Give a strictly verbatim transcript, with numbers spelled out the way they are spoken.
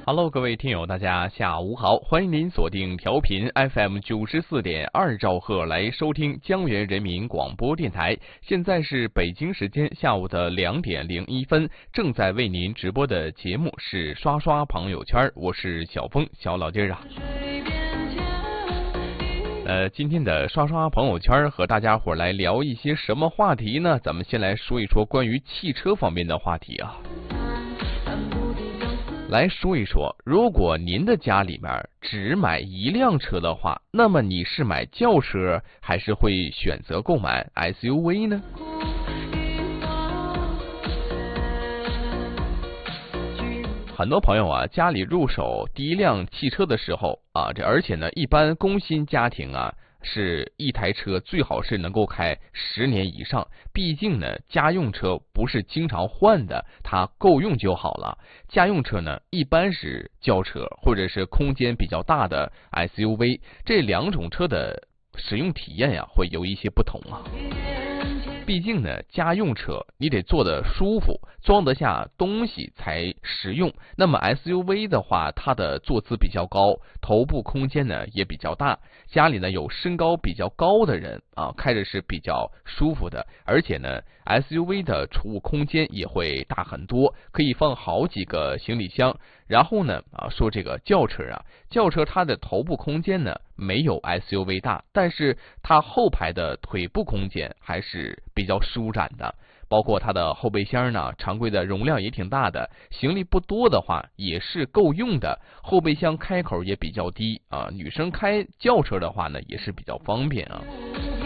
Hello， 各位听友，大家下午好，欢迎您锁定调频 F M 九十四点二兆赫来收听江源人民广播电台。现在是北京时间下午的两点零一分，正在为您直播的节目是刷刷朋友圈，我是小峰小老弟儿啊。呃，今天的刷刷朋友圈和大家伙来聊一些什么话题呢？咱们先来说一说关于汽车方面的话题啊。来说一说，如果您的家里面只买一辆车的话，那么你是买轿车还是会选择购买 S U V 呢？很多朋友啊，家里入手第一辆汽车的时候啊，这而且呢，一般工薪家庭啊，是一台车最好是能够开十年以上，毕竟呢，家用车不是经常换的，它够用就好了。家用车呢，一般是轿车或者是空间比较大的 S U V， 这两种车的使用体验呀，会有一些不同啊。毕竟呢，家用车你得坐得舒服，装得下东西才实用。那么 S U V 的话，它的坐姿比较高，头部空间呢也比较大，家里呢有身高比较高的人啊，开着是比较舒服的。而且呢 ，S U V 的储物空间也会大很多，可以放好几个行李箱。然后呢，啊，说这个轿车啊，轿车它的头部空间呢没有 S U V 大，但是它后排的腿部空间还是比较舒展的，包括它的后备箱呢，常规的容量也挺大的，行李不多的话也是够用的，后备箱开口也比较低啊，女生开轿车的话呢也是比较方便啊。